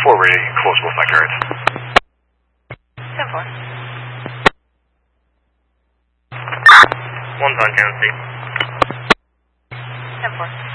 4 ready, close both my guards. 10-4. 1 on Genesee. 10-4.